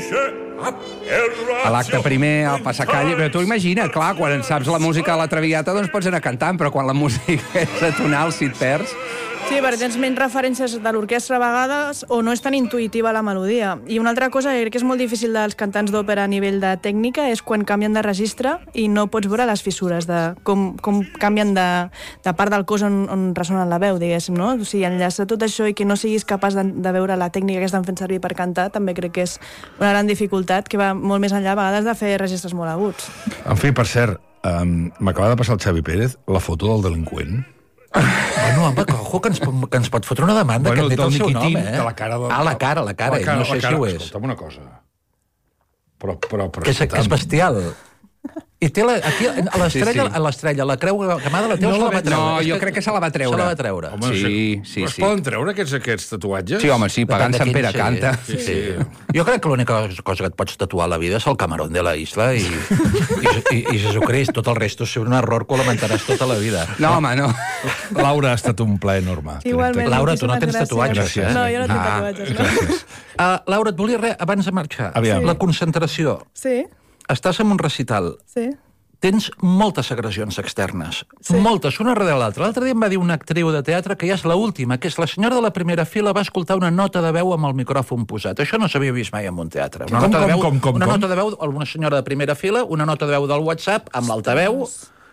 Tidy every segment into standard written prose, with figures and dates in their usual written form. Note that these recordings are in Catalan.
A l'acte primer, al passacalle, però tu imagina, clar, quan saps la música de la Traviata, doncs pots anar cantant, però quan la música és atonal, si et perds... Sí, perquè tens menys referències de l'orquestra a vegades o no és tan intuïtiva la melodia. I una altra cosa que és molt difícil dels cantants d'òpera a nivell de tècnica és quan canvien de registre i no pots veure les fissures de com canvien de part del cos on ressona la veu, diguéssim, no? O sigui, enllaçar tot això i que no siguis capaç de veure la tècnica que estan fent servir per cantar també crec que és una gran dificultat que va molt més enllà a vegades de fer registres molt aguts. En fi, per cert, m'acaba de passar el Xavi Pérez la foto del delinqüent. Bueno, home, cojo, que ens pot fotre una demanda que et dit el seu nom, de la cara... la cara, no sé si ho és. Escolta'm una cosa. Però que és bestial. I té aquí, a l'estrella, la creu gamada la té o se la va treure? No, jo crec que se la va treure. Se la va treure. Home, sí. Es poden treure aquests tatuatges? Sí, home, sí, pagant Sant Pere canta. Sí. Jo crec que l'única cosa que et pots tatuar a la vida és el Camarón de la Isla i Jesucrist. Tot el resto és un error que ho lamentaràs tota la vida. No, home, no. Laura, ha estat un plaer enorme. Igualment. Laura, tu no tens tatuatges, eh? No, jo no tinc tatuatges. Gràcies. Laura, et volia res abans de marxar. La concentració. Sí. Estàs en un recital. Sí. Tens moltes agressions externes. Sí. Moltes, una darrere l'altra. L'altre dia em va dir una actriu de teatre que ja és l'última, que és la senyora de la primera fila va escoltar una nota de veu amb el micròfon posat. Això no s'havia vist mai en un teatre. Una nota de veu, una senyora de primera fila, una nota de veu del WhatsApp amb l'altaveu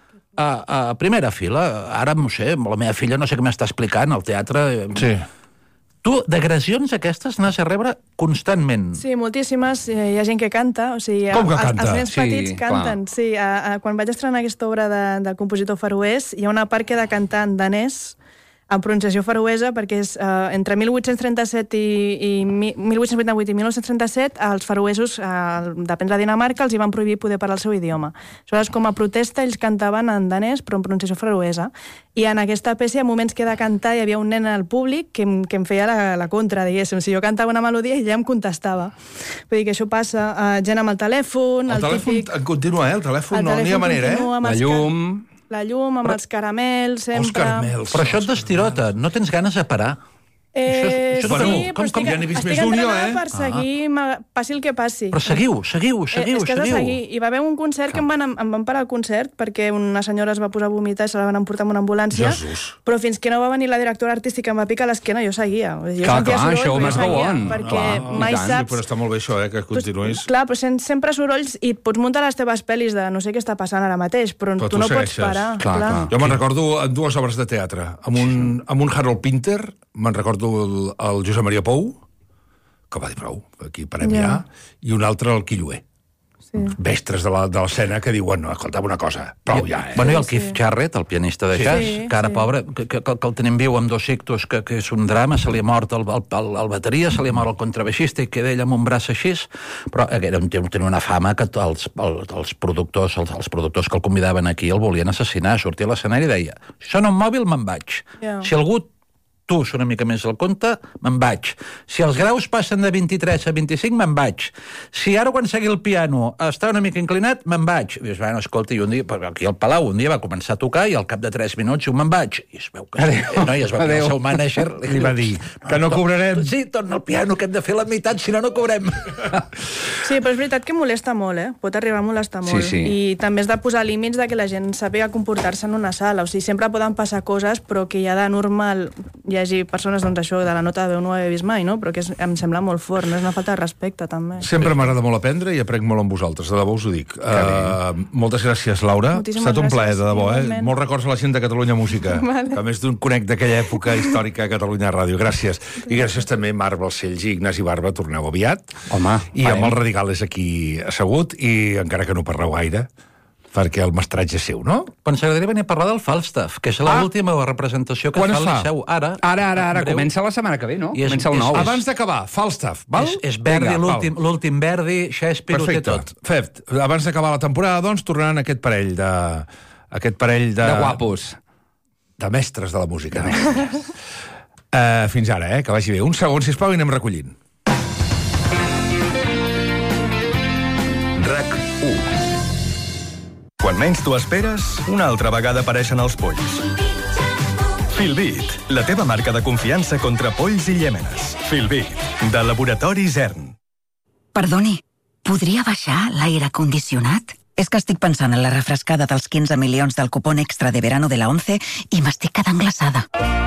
a primera fila. Ara, no sé, la meva filla no sé què m'està explicant al teatre. Sí. Tu, d'agressions aquestes, n'has a rebre constantment. Sí, moltíssimes. Hi ha gent que canta. O sigui, com que canta? Els nens petits canten. Sí, quan vaig estrenar aquesta obra del compositor faroès, hi ha una part que he de cantar en danès, en pronunciació faroesa, perquè és entre 1837 i 1888 i 1937, els faroesos, depèn de Dinamarca, els hi van prohibir poder parlar el seu idioma. Aleshores, com a protesta, ells cantaven en danès, però en pronunciació faroesa. I en aquesta peça, hi ha moments que he de cantar, hi havia un nen al públic que em feia la contra, diguéssim. Si jo cantava una melodia, ell ja em contestava. Vull dir que això passa. Gent amb el telèfon, el típic... Continua, el telèfon no n'hi ha manera, La llum... La llum, amb els caramels, sempre... Els caramels. Però això et destirota, no tens ganes de parar. Sí, però ja n'he vist més d'un jo, per seguir, passi el que passi. Però seguiu. És que has de seguir. Hi va haver un concert que em van parar el concert perquè una senyora es va posar a vomitar i se la van emportar amb una ambulància. Jesús. Però fins que no va venir la directora artística em va picar l'esquena, jo seguia. Clar, això m'has gauant. Perquè mai saps... Però està molt bé això, que continuïs. Clar, però sents sempre sorolls i pots muntar les teves pel·lis de no sé què està passant ara mateix, però tu no pots parar. Jo me'n recordo en dues obres de teatre. Amb un Harold Pinter, me'n recordo el Josep Maria Pou, que va dir prou, aquí parem ja, i un altre el Quillué. Mestres de l'escena que diuen, no, escolta'm una cosa, prou ja, Bueno, i el Keith Jarrett, el pianista de jazz, que ara, pobre, que el tenim viu amb 2 ictus, que és un drama, se li ha mort el bateria, se li ha mort el contrabaixista i queda ell amb un braç així, però tenia una fama que els productors que el convidaven aquí el volien assassinar, sortia a l'escenari i deia, si sona un mòbil me'n vaig, si algú tu una mica més al compte, me'n vaig. Si els graus passen de 23 a 25, me'n vaig. Si ara quan segui el piano està una mica inclinat, me'n vaig. I dius, bueno, escolta, i un dia, aquí al Palau, un dia va començar a tocar i al cap de 3 minuts jo me'n vaig. I es veu que no, i es va dir el seu mànager. Li va dir que no cobrarem. Sí, torna al piano, que hem de fer la meitat, si no, no cobrem. Sí, però és veritat que molesta molt, Pot arribar a molestar molt. Sí. I també has de posar límits de que la gent sàpiga comportar-se en una sala. O sigui, sempre poden passar coses, però que ja de normal hi hagi persones, doncs això, de la nota de veu no ho he vist mai, no? Però que em sembla molt fort, no? És una falta de respecte, també. Sempre m'agrada molt aprendre i aprenc molt amb vosaltres, de debò us ho dic. Moltes gràcies, Laura. Ha estat un plaer, de debò, Molts records a la gent de Catalunya Música. Vale. A més d'un conec d'aquella època històrica a Catalunya Ràdio. Gràcies. I gràcies també Marc Balcells i Ignasi Barba. Torneu aviat. Home, I amb el Radical és aquí assegut, i encara que no parleu gaire, perquè el mestratge és seu, no? Però ens agradaria venir a parlar del Falstaff, que és l'última representació que es fa al Liceu. Ara. Comença la setmana que ve, no? Comença el 9. Abans d'acabar, Falstaff, val? És Verdi, l'últim Verdi, Shakespeare, ho té tot. Perfecte. Abans d'acabar la temporada, doncs, tornaran aquest parell de guapos. De mestres de la música. Fins ara, que vagi bé. Un segon, sisplau, i anem recollint. RAC 1. Quan menys t'ho esperes, una altra vegada apareixen els polls. Filbit, la teva marca de confiança contra polls i llèmenes. Filbit, de Laboratori Zern. Perdoni, podria baixar l'aire condicionat? És que estic pensant en la refrescada dels 15 milions del cupón extra de verano de la 11 i m'estic quedant glaçada.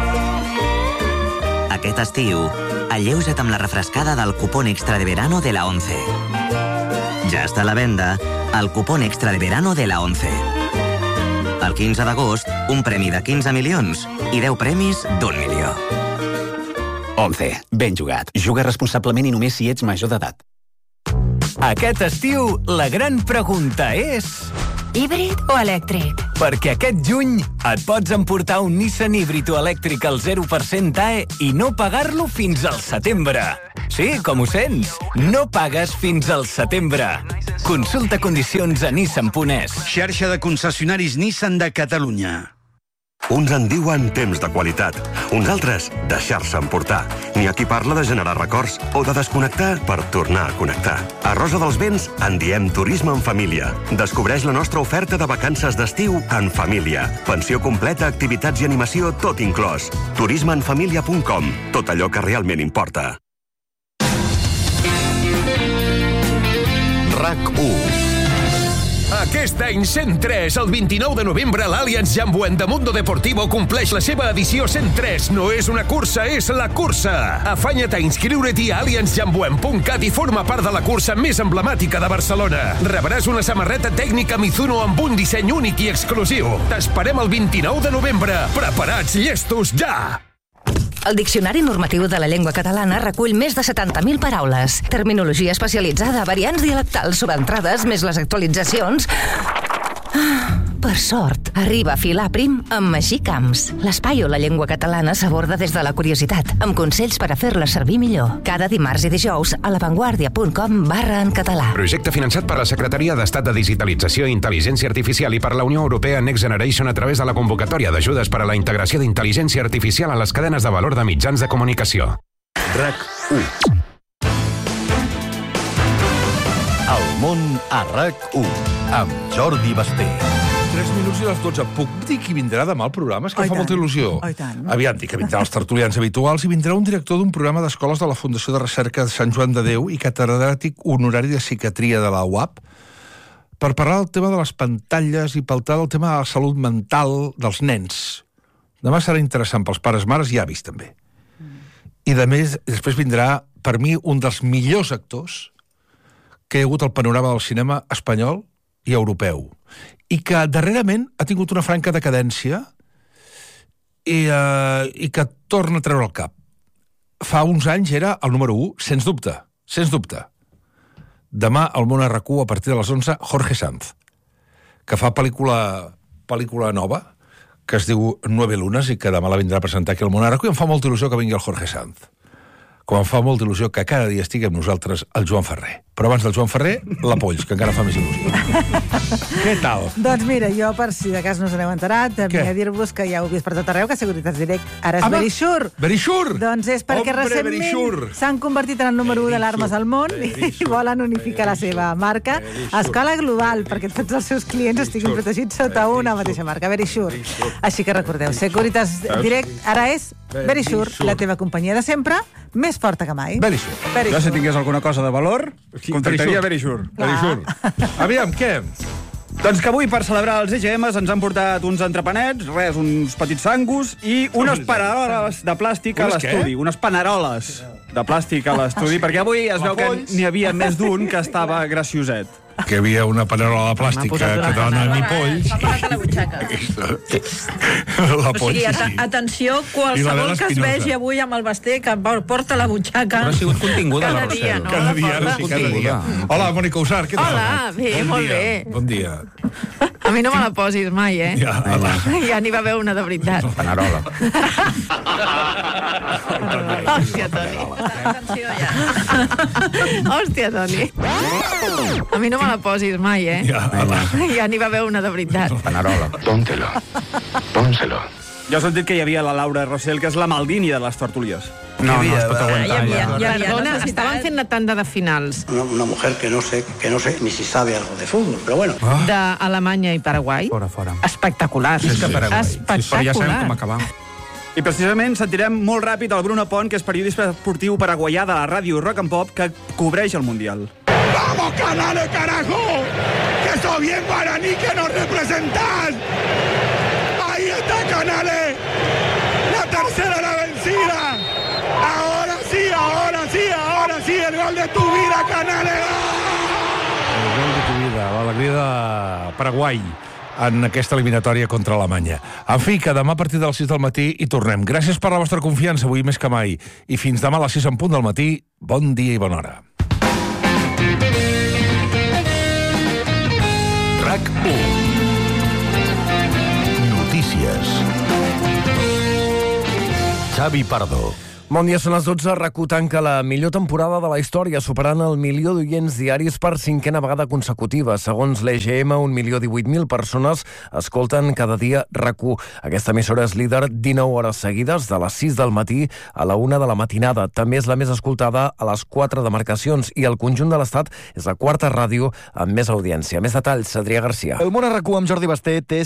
Aquest estiu, alleuja't amb la refrescada del cupón extra de verano de la 11. Ja està a la venda el cupón extra de verano de la 11. El 15 d'agost, un premi de 15 milions i 10 premis d'1 milió. 11. Ben jugat. Juga responsablement i només si ets major d'edat. Aquest estiu, la gran pregunta és... Híbrid o elèctric? Perquè aquest juny et pots emportar un Nissan híbrid o elèctric al 0% AE i no pagar-lo fins al setembre. Sí, com ho sents? No pagues fins al setembre. Consulta condicions a nissan.es. Xarxa de concessionaris Nissan de Catalunya. Uns en diuen temps de qualitat, uns altres deixar-se emportar. N'hi ha qui parla de generar records o de desconnectar per tornar a connectar. A Rosa dels Vents en diem turisme en família. Descobreix la nostra oferta de vacances d'estiu en família. Pensió completa, activitats i animació, tot inclòs. turismeenfamilia.com. Tot allò que realment importa. RAC1. Aquest any 103, el 29 de novembre, l'Allianz Jambo Endemundo Deportivo compleix la seva edició 103. No és una cursa, és la cursa. Afanya't a inscriure-t'hi a allianzjamboen.cat i forma part de la cursa més emblemàtica de Barcelona. Rebràs una samarreta tècnica Mizuno amb un disseny únic i exclusiu. T'esperem el 29 de novembre. Preparats, llestos, ja! El Diccionari Normatiu de la Llengua Catalana recull més de 70.000 paraules. Terminologia especialitzada, variants dialectals, sobentrades, més les actualitzacions... Per sort, arriba a filar prim amb Magí Camps. L'espai on la llengua catalana s'aborda des de la curiositat, amb consells per a fer-la servir millor. Cada dimarts i dijous a lavanguardia.com/en-català. Projecte finançat per la Secretaria d'Estat de Digitalització i Intel·ligència Artificial i per la Unió Europea Next Generation a través de la convocatòria d'ajudes per a la integració d'intel·ligència artificial en les cadenes de valor de mitjans de comunicació. RAC1. El món a RAC1 amb Jordi Basté. 3 minuts i les 12. Puc dir qui vindrà demà al programa? És que fa molta il·lusió. Aviam, dic que vindran els tertulians habituals i vindrà un director d'un programa d'escoles de la Fundació de Recerca de Sant Joan de Déu i catedràtic honorari de psiquiatria de la UAP per parlar del tema de les pantalles i paltar del tema de la salut mental dels nens. Demà serà interessant pels pares, mares i avis, també. I de més, després vindrà, per mi, un dels millors actors que hi ha hagut al panorama del cinema espanyol i europeu, i que darrerament ha tingut una franca decadència i que torna a treure el cap. Fa uns anys era el número 1, sens dubte, sens dubte. Demà al món a RAC1 a partir de les 11, Jorge Sanz, que fa pel·lícula nova, que es diu 9 lunes i que demà la vindrà a presentar aquí al món a RAC1 i em fa molta il·lusió que vingui el Jorge Sanz. Com em fa molta il·lusió que cada dia estigui amb nosaltres el Joan Ferrer. Però abans del Joan Ferrer, la Polls, que encara fa més il·lusió. Què tal? Doncs mira, jo, per si de cas no us n'heu enterat, vinc a dir-vos que ja heu vist per tot arreu, que Seguretats Direct ara és Verisure. Verisure! Doncs és perquè recentment s'han convertit en el número 1 d'alarmes al món i volen unificar la seva marca a escala global, perquè tots els seus clients estiguin protegits sota una mateixa marca, Verisure. Així que recordeu, Seguretats Direct ara és Verisure, la teva companyia de sempre, més forta que mai. Verisure. Jo, si tingués alguna cosa de valor, contactaria Verisure. Aviam, què? Doncs que avui, per celebrar els EGMs, ens han portat uns entrepanets, uns petits sangus i unes paneroles de plàstic a l'estudi. Unes paneroles de plàstic a l'estudi, perquè avui es veu que n'hi havia més d'un que estava gracioset. Que hi havia una panerola de plàstic que dona ni polls. M'ha posat a la butxaca. La poll, sí. Atenció, qualsevol que es vegi avui amb el Basté que porta la butxaca. Però ha sigut continguda, cada dia, no? Cada dia. Hola, Mònica Usar, què tal? Hola, bé, molt bé. Bon dia. A mi no me la posis mai, eh? Ja n'hi va haver una de veritat. Panerola. Hòstia, Toni. Atenció, ja. Hòstia, Toni. A mi no me la posis mai, eh? Ja n'hi va haver una de veritat. Panerola. Pónselo. Jo he sentit que hi havia la Laura Rossell, que és la Maldini de les tertúlies. No es pot aguantar. Perdona, estaven fent la tanda de finals. Una mujer que no sé ni si sabe algo de fútbol, pero bueno. D'Alemanya i Paraguai. Fora. Espectacular. Espectacular. Però ja sabem com acabar. I precisament sentirem molt ràpid el Bruno Pont, que és periodista esportiu paraguaià de la ràdio Rock and Pop, que cobreix el Mundial. ¡Vamos, Canales, carajo! ¡Que sos bien guaraní, que nos representás! ¡Ahí está Canales! ¡La tercera, la vencida! ¡Ahora sí, ahora sí, ahora sí! ¡El gol de tu vida, Canales! El gol de tu vida, l'alegria de Paraguai en aquesta eliminatòria contra Alemanya. En fi, que demà a partir de les 6 del matí hi tornem. Gràcies per la vostra confiança, avui més que mai. I fins demà a les 6 en punt del matí. Bon dia i bona hora. RAC1. Notícies. Xavi Pardo. Bon dia, són les 12. RAC1 tanca la millor temporada de la història, superant el 1.000.000 d'oients diaris per 5a vegada consecutiva. Segons l'EGM, 1.018.000 persones escolten cada dia RAC1. Aquesta emissora és líder 19 hores seguides, de les 6 del matí a la 1 de la matinada. També és la més escoltada a les 4 demarcacions i el conjunt de l'Estat és la quarta ràdio amb més audiència. Més detalls, Adrià Garcia. El Món a RAC1 amb Jordi Basté té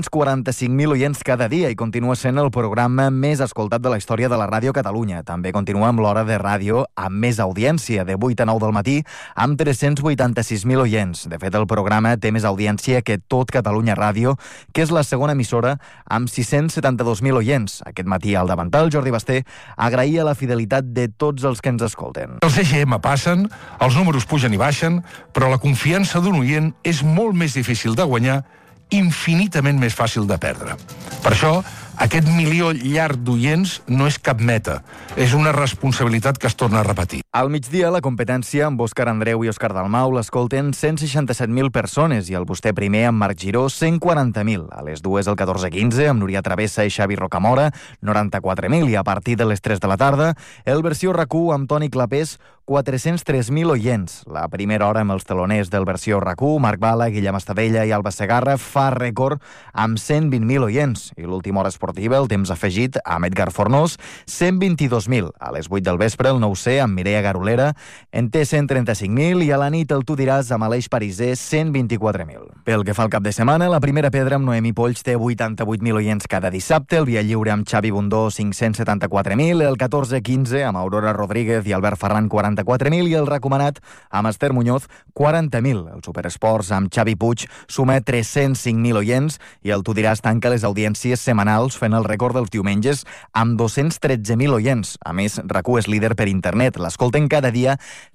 745.000 oients cada dia i continua sent el programa més escoltat de la història de la ràdio Catalunya. També continua amb l'hora de ràdio amb més audiència, de 8 a 9 del matí, amb 386.000 oients. De fet, el programa té més audiència que tot Catalunya Ràdio, que és la segona emissora, amb 672.000 oients. Aquest matí, al davantal, Jordi Basté agraïa la fidelitat de tots els que ens escolten. Els EGM passen, els números pugen i baixen, però la confiança d'un oient és molt més difícil de guanyar, infinitament més fàcil de perdre. Per això, aquest milió llarg d'oients no és cap meta, és una responsabilitat que es torna a repetir. Al migdia, la competència amb Òscar Andreu i Òscar Dalmau l'escolten 167.000 persones i el vostè primer amb Marc Giró 140.000. A les 2 el 14:15 amb Núria Travessa i Xavi Rocamora 94.000 i a partir de les 3 de la tarda el versió RAC1 amb Toni Clapés 403.000 oients. La primera hora amb els teloners del versió RAC1, Marc Bala, Guillem Estadella i Alba Segarra fa rècord amb 120.000 oients i l'última hora esportiva, el temps afegit, amb Edgar Fornós, 122.000. A les 8 del vespre, el 9C, amb Mireia Garolera, en té 135.000 i a la nit el Tu diràs amb Aleix Pariser, 124.000. Pel que fa al cap de setmana, la primera pedra amb Noemi Polls té 88.000 oients cada dissabte, el Via Lliure amb Xavi Bundó, 574.000, el 14:15 amb Aurora Rodríguez i Albert Ferran, 44.000 i el recomanat amb Esther Muñoz, 40.000. El Superesports amb Xavi Puig suma 305.000 oients i el Tu diràs tanca les audiències setmanals fent el rècord dels diumenges amb 213.000 oients. A més, RAC1 és líder per internet. L'escolten cada dia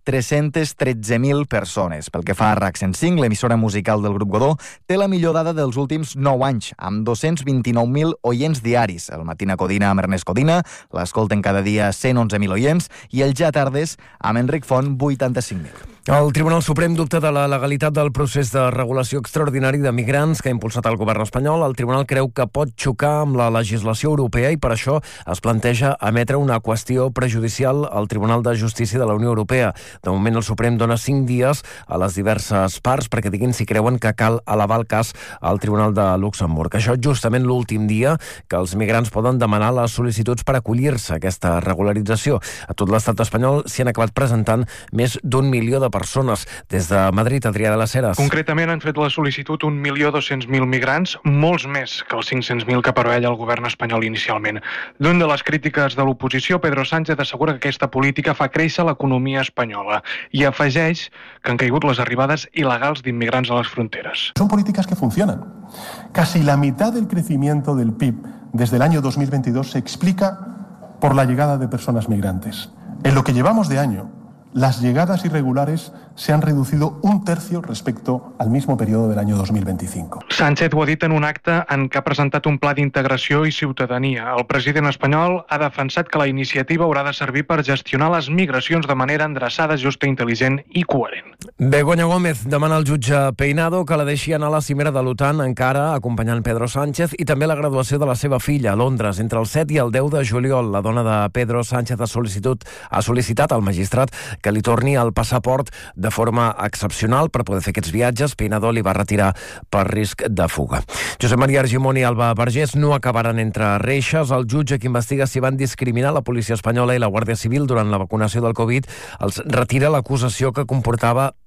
313.000 persones. Pel que fa a RAC 105, l'emissora musical del grup Godó té la millor dada dels últims 9 anys, amb 229.000 oients diaris. El Matina Codina amb Ernest Codina l'escolten cada dia 111.000 oients i el Ja Tardes amb Enric Font, 85.000. El Tribunal Suprem dubta de la legalitat del procés de regulació extraordinari de migrants que ha impulsat el govern espanyol. El Tribunal creu que pot xocar amb la legislació europea i per això es planteja emetre una qüestió prejudicial al Tribunal de Justícia de la Unió Europea. De moment el Suprem dona 5 dies a les diverses parts perquè diguin si creuen que cal elevar el cas al Tribunal de Luxemburg. Això justament l'últim dia que els migrants poden demanar les sol·licituds per acollir-se a aquesta regularització. A tot l'estat espanyol s'hi han acabat presentant més d'1 milió de persones. Des de Madrid, Adrià de les Heres. Concretament han fet la sol·licitud 1.200.000 migrants, molts més que els 500.000 que preveia el govern espanyol inicialment. D'un de les crítiques de l'oposició, Pedro Sánchez assegura que aquesta política fa créixer l'economia espanyola i afegeix que han caigut les arribades il·legals d'inmigrants a les fronteres. Son políticas que funcionan. Casi la mitad del crecimiento del PIB desde el año 2022 se explica por la llegada de personas migrantes. En lo que llevamos de año, las llegadas irregulares se han reducido 1/3 respecto al mismo periodo del año 2025. Sánchez ho ha dit en un acte en què ha presentat un pla d'integració i ciutadania. El president espanyol ha defensat que la iniciativa haurà de servir per gestionar les migracions de manera endreçada, justa, intel·ligent i coherent. Begoña Gómez demana al jutge Peinado que la deixi anar a la cimera de l'OTAN encara acompanyant Pedro Sánchez i també la graduació de la seva filla a Londres entre el 7 i el 10 de juliol. La dona de Pedro Sánchez ha sol·licitat al magistrat que li torni el passaport de forma excepcional per poder fer aquests viatges. Peinado li va retirar per risc de fuga. Josep Maria Argimon i Alba Vergés no acabaran entre reixes. El jutge que investiga si van discriminar la policia espanyola i la Guàrdia Civil durant la vacunació del Covid els retira l'acusació que comportava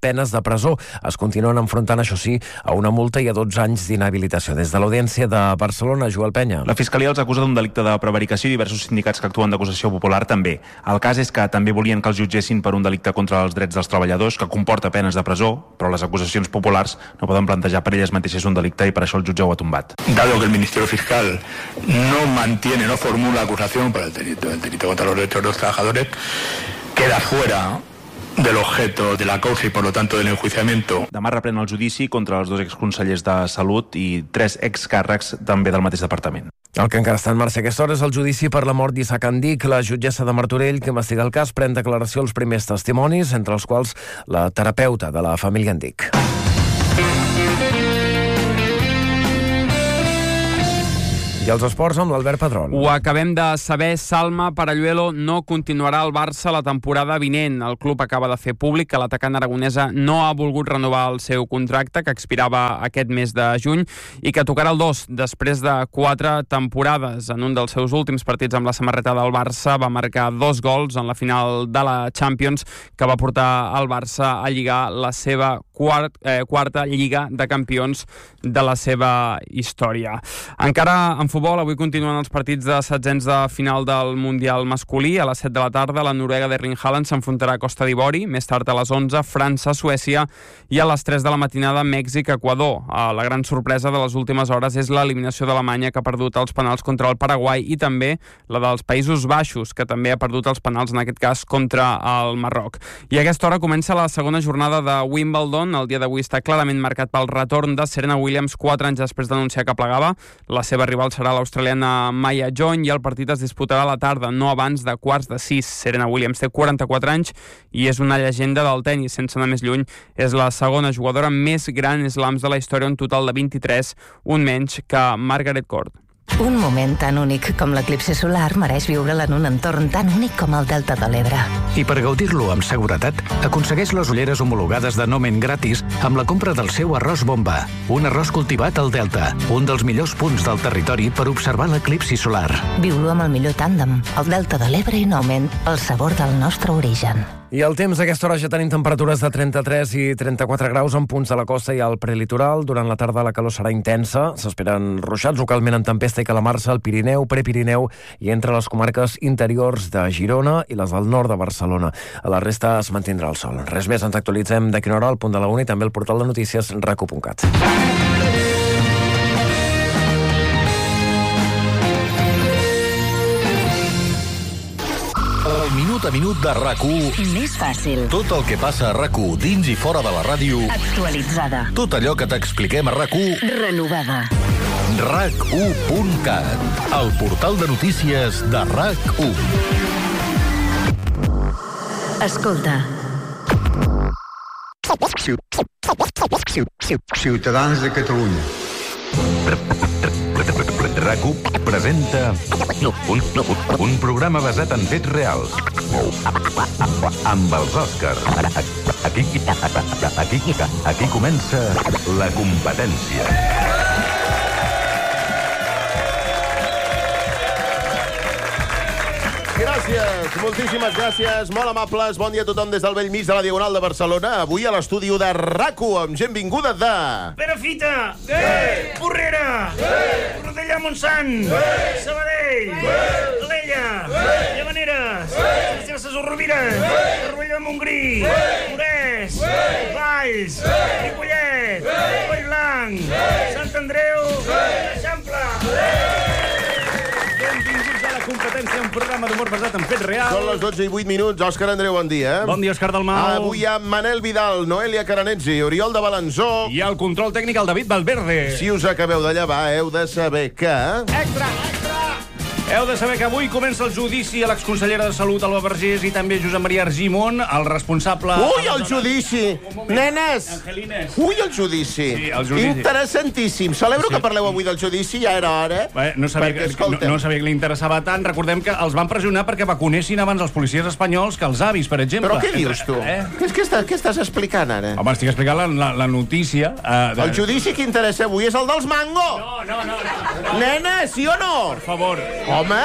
penes de presó. Es continuen enfrontant, això sí, a una multa i a 12 anys d'inhabilitació. Des de l'Audiència de Barcelona, Joel Penya. La Fiscalia els acusa d'un delicte de prevaricació i diversos sindicats que actuen d'acusació popular també. El cas és que també volien que els jutgessin per un delicte contra els drets dels treballadors que comporta penes de presó, però les acusacions populars no poden plantejar per elles mateixes un delicte i per això el jutge ho ha tombat. Dado que el Ministerio Fiscal no formula acusación por el delito contra los derechos de los trabajadores, queda fuera del objeto de la causa y por lo tanto del enjuiciamiento. Demà reprèn el judici contra els 2 exconsellers de Salut i 3 excàrrecs també del mateix departament. El que encara està en marxa a aquesta hora és el judici per la mort d'Isaac Andic. La jutgessa de Martorell, que investiga el cas, pren declaració als primers testimonis, entre els quals la terapeuta de la família Andic. I els esports amb l'Albert Pedrol. Ho acabem de saber, Salma Paralluelo no continuarà al Barça la temporada vinent. El club acaba de fer públic que l'atacant aragonesa no ha volgut renovar el seu contracte, que expirava aquest mes de juny, i que tocarà el 2 després de 4 temporades. En un dels seus últims partits amb la samarreta del Barça va marcar 2 gols en la final de la Champions, que va portar el Barça a lligar la seva quarta Lliga de Campions de la seva història. Encara en futbol, avui continuen els partits de setzents de final del Mundial masculí. A les 7 de la tarda, la Noruega d'Erling Haaland s'enfrontarà a Costa d'Ivori. Més tard, a les 11, França-Suècia. I a les 3 de la matinada, Mèxic-Equador. La gran sorpresa de les últimes hores és l'eliminació d'Alemanya, que ha perdut els penals contra el Paraguai, i també la dels Països Baixos, que també ha perdut els penals, en aquest cas, contra el Marroc. I a aquesta hora comença la segona jornada de Wimbledon. El dia d'avui està clarament marcat pel retorn de Serena Williams 4 anys després d'anunciar que plegava. La seva rival serà l'australiana Maya Jong i el partit es disputarà a la tarda, no abans de 5:45. Serena Williams té 44 anys i és una llegenda del tenis. Sense anar més lluny, és la segona jugadora més gran slams de la història, un total de 23, un menys que Margaret Court. Un moment tan únic com l'eclipsi solar mereix viure'l en un entorn tan únic com el Delta de l'Ebre. I per gaudir-lo amb seguretat, aconsegueix les ulleres homologades de Nomen gratis amb la compra del seu arròs bomba. Un arròs cultivat al Delta, un dels millors punts del territori per observar l'eclipsi solar. Viu-lo amb el millor tàndem, el Delta de l'Ebre i Nomen, el sabor del nostre origen. I el temps, a aquesta hora ja tenim temperatures de 33 i 34 graus en punts de la costa i al prelitoral. Durant la tarda la calor serà intensa. S'esperen ruixats localment amb tempesta i calamarsa al Pirineu, Prepirineu i entre les comarques interiors de Girona i les del nord de Barcelona. A la resta es mantindrà el sol. Res més, ens actualitzem d'aquí una hora al punt de la 1 i també al portal de notícies raco.cat. Minut a minut de RAC1. Més fàcil. Tot el que passa a RAC1 dins i fora de la ràdio. Actualitzada. Tot allò que t'expliquem a RAC1. Renovada. RAC1.cat, el portal de notícies de RAC1. Escolta. Ciutadans de Catalunya. RAC1 presenta un programa basat en fets reals. Amb els Òscars. Aquí comença la competència. Gràcies, moltíssimes gràcies, molt amables. Bon dia a tothom des del bell mig de la Diagonal de Barcelona. Avui a l'estudi de RAC1 amb gent vinguda de... Perafita! Porrera! Rodellà Montsant! Sabadell! Alella! Llavaneres! Sant Rovira! Torroella de Montgrí! Morès! Valls! Ripollet! Vallblanc! Sant Andreu! Eixample! Benvinguts a la competència, un programa d'humor basat en fets reals. Són les 12 i 8 minuts. Òscar Andreu, bon dia. Bon dia, Òscar Dalmau. Avui hi ha Manel Vidal, Noelia Caranetzi, Oriol de Balanzó. I el control tècnic, el David Valverde. Si us acabeu de llevar, heu de saber que... Extra! Heu de saber que avui comença el judici a l'exconsellera de Salut, Alba Vergés, i també Josep Maria Argimon, el responsable... Ui, el judici! Nenes! Angelines! Ui, el judici! Sí, el judici. Interessantíssim. Celebro que parleu avui del judici, ja era hora. No sabia que li interessava tant. Recordem que els van pressionar perquè vacunessin abans els policies espanyols que els avis, per exemple. Però què dius, tu? Què estàs explicant, ara? Home, estic explicant la notícia. El judici que interessa avui és el dels Mango! No. Nenes, sí o no? Per favor. Home? No,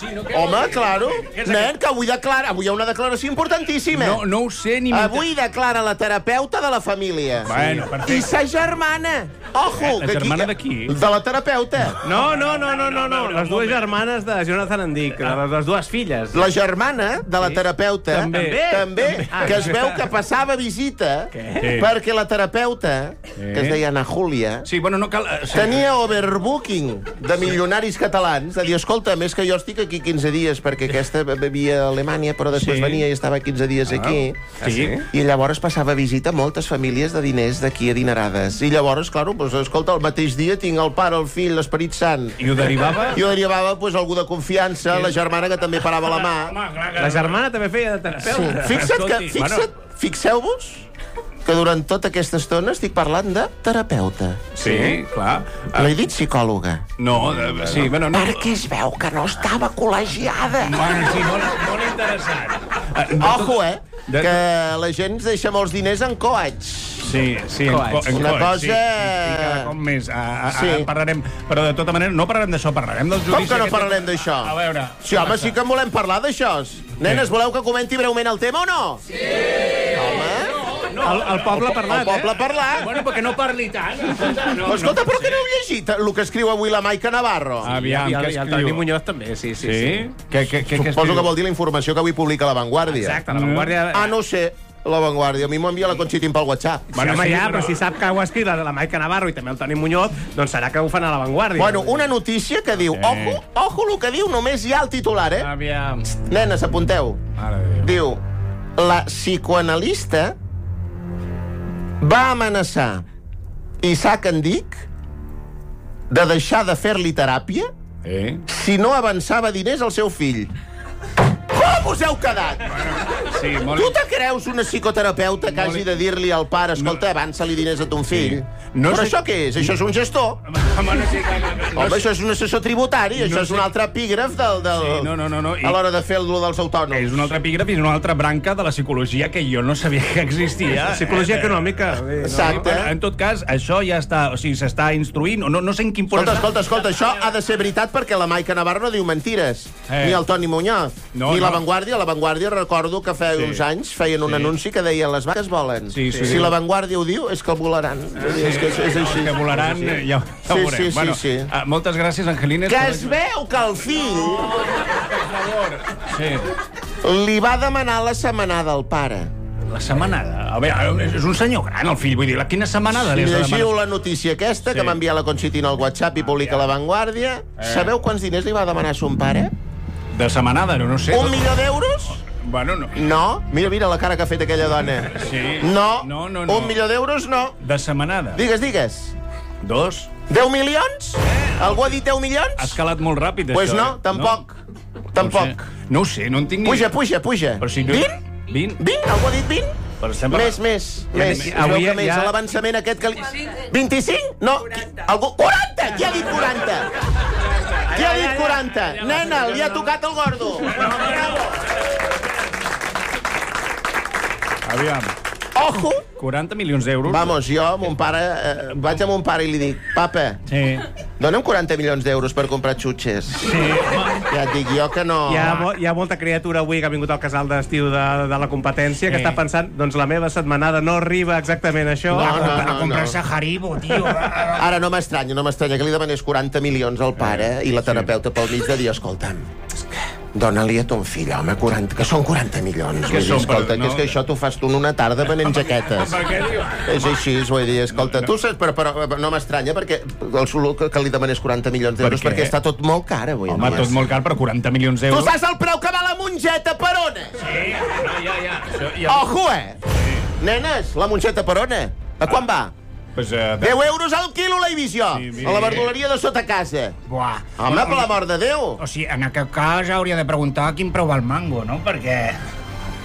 Home, claro. Nen, que avui hi ha una declaració importantíssima. No ho sé ni... Avui declara la terapeuta de la família. Bueno, perfecte. I sa germana. Ojo. La germana de qui? De la terapeuta. No. Les dues germanes de Jonathan Endic, les dues filles. La germana de la terapeuta també, que es veu que passava visita perquè la terapeuta, que es deia Ana Júlia, tenia overbooking de milionaris catalans, de dir, escolta, més que jo estic aquí 15 dies perquè aquesta vivia a Alemanya, però després venia i estava 15 dies aquí. I llavors passava visita a moltes famílies de diners d'aquí adinerades. I llavors, clar, escolta, el mateix dia tinc el pare, el fill, l'Esperit Sant. I ho derivava? I ho derivava, algú de confiança, la germana que també parava la mà. La germana també feia de terapeuta. Fixeu-vos que durant tota aquesta estona estic parlant de terapeuta. Sí, clar. No he dit psicòloga. No, sí, bueno, no. Perquè es veu que no estava col·legiada. Bueno, sí, molt interessant. Ojo, que la gent es deixa molts diners en coats. Sí, una cosa... Sí, i cada cop més. Parlarem, però de tota manera no parlarem d'això, parlarem del judici. Com que no parlarem d'això? A veure... Sí, home, sí que en volem parlar d'això. Nenes, voleu que comenti breument el tema o no? Sí! Home... El poble ha parlat, El poble ha parlat. Bueno, perquè no parli tant. Escolta, però que no heu llegit el que escriu avui la Maica Navarro? Aviam, què escriu? I el Toni Muñoz també, sí. Suposo que vol dir la informació que avui publica La Vanguardia. Exacte, La Vanguardia... Ah, no sé. La Vanguardia. A mi m'ho envia la Conchitín pel WhatsApp. Bueno, home, ja, però si sap que ho ha escrit la Maica Navarro i també el Toni Muñoz, doncs serà que ho fan a La Vanguardia. Bueno, una notícia que diu... Ojo el que diu, només hi ha el titular, Aviam. Nenes, apunteu. Diu, la psicoanalista va amenaçar Isaac Endic de deixar de fer-li teràpia si no avançava diners al seu fill. Com us heu quedat? Tu te creus una psicoterapeuta que hagi de dir-li al pare, escolta, avança-li diners a ton fill? Però això què és? Això és un gestor? Home, això és un assessor tributari, això és un altre epígraf a l'hora de fer-lo dels autònoms. És un altre epígraf i una altra branca de la psicologia que jo no sabia que existia. Psicologia econòmica. Exacte. En tot cas, això ja està, o sigui, s'està instruint, no sé en quin punt... Escolta, això ha de ser veritat perquè la Maica Navarro no diu mentires. Ni el Toni Muñoz, ni La Vanguardia. La Vanguardia, recordo que fa uns anys feien un anunci que deien les vaques volen. Si La Vanguardia ho diu, és que el volaran. És així. Que volaran, ja ho veurem. Bueno, moltes gràcies, Angelines. Que es veu que el fill li va demanar la setmanada al pare. La setmanada? A veure, és un senyor gran, el fill. Vull dir, quina setmanada? Si llegiu la notícia aquesta, que m'envia la Conchitina al WhatsApp i publica La Vanguardia, sabeu quants diners li va demanar a son pare? De setmanada, no sé. 1 milió d'euros? Bueno, no. No? Mira la cara que ha fet aquella dona. Sí. No. 1 milió d'euros, no. De setmanada. Digues. 2. 10 milions? Algú ha dit 10 milions? Ha escalat molt ràpid, això. Pues no, tampoc. Tampoc. No ho sé, no en tinc ni... Puja. Però si no... 20? Algú ha dit 20? Més. Avui que més, l'avançament aquest que... 25? No. 40! Qui ha dit 40? Qui ha dit 40? Nena, li ha tocat el gordo. Aviam. Ojo! 40 milions d'euros. Vamos, jo, mon pare, vaig a mon pare i li dic, papa, dona'm 40 milions d'euros per comprar xutxes. Ja et dic jo que no... Hi ha molta criatura avui que ha vingut al casal d'estiu de la competència que està pensant, doncs la meva setmanada no arriba exactament a això. A comprar-se Haribo, tio. Ara no m'estranya que li demanés 40 milions al pare i la terapeuta pel mig de dir, escolta'm, dona-li a ton fill, home, 40, que són 40 milions. Escolta, que és que això t'ho fas tu en una tarda venent jaquetes. És així, vull dir, escolta, tu saps, però no m'estranya perquè el solo que li demanés 40 milions d'euros perquè està tot molt car avui. Home, tot molt car, però 40 milions d'euros... Tu saps el preu que va la mongeta Perona? Sí, Ojo, Nenes, la mongeta Perona, a quan va? 10 euros al quilo la Ibició, a la verduleria de sota casa. Home, per l'amor de Déu. O sigui, en aquest cas hauria de preguntar quin preu va el mango, no? Perquè...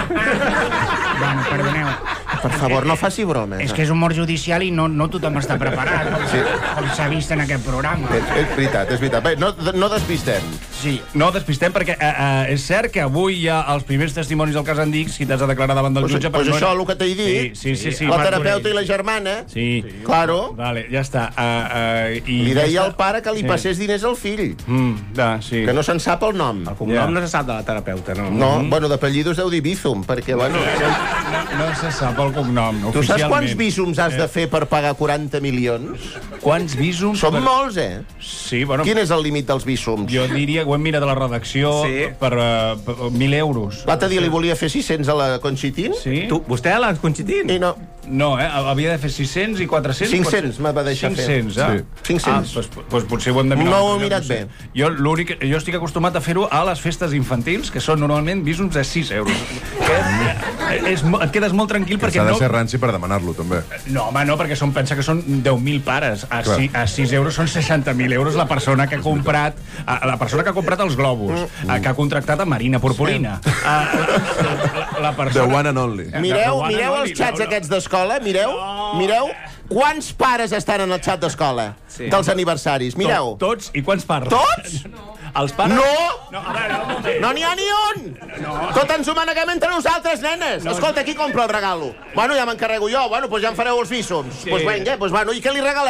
Bueno, perdoneu. Per favor, no faci bromes. És que és humor judicial i no tothom està preparat, com s'ha vist en aquest programa. És veritat. Bé, no despistem. Sí, no despistem perquè és cert que avui hi ha els primers testimonis del cas Andix, qui t'has de declarar davant del jutge. Pues això, el que t'he dit. Sí. La terapeuta i la germana. Sí. Claro. Vale, ja està. Li deia al pare que li passés diners al fill. Sí. Que no se'n sap el nom. El cognom no se sap de la terapeuta, no? No, bueno, d'apellidos deu dir Bizum, perquè, bueno... No se sap el cognom, oficialment. Tu saps quants visums has de fer per pagar 40 milions? Quants visums? Són molts, Sí, bueno... Quin és el límit dels visums? Jo diria, ho hem mirat a la redacció, per 1.000 euros. L'altre dia li volia fer 600 a la Conchitín? Sí. Vostè a la Conchitín? I no. No, havia de fer 600 i 400. 500 me va deixar fer. 500, doncs potser ho hem de mirar. No ho he mirat bé. Jo estic acostumat a fer-ho a les festes infantils, que són normalment visums de 6 euros. Et quedes molt tranquil perquè s'ha de ser ranci per demanar-lo, també. No, home, no, perquè pensa que són 10.000 pares. A 6 euros són 60.000 euros la persona que ha comprat els globus, que ha contractat a Marina Purpurina. La persona... The one and only. Mireu els xats aquests d'escola, mireu quants pares estan en el xat d'escola dels aniversaris, mireu. Tots? I quants pares? Tots? Els pares... No! No n'hi ha ni un! Tot ens ho maneguem entre nosaltres, nenes. Escolta, qui compra el regalo? Bueno, ja m'encarrego jo. Bueno, doncs ja em fareu els visums. Doncs vinga, i què li regalem?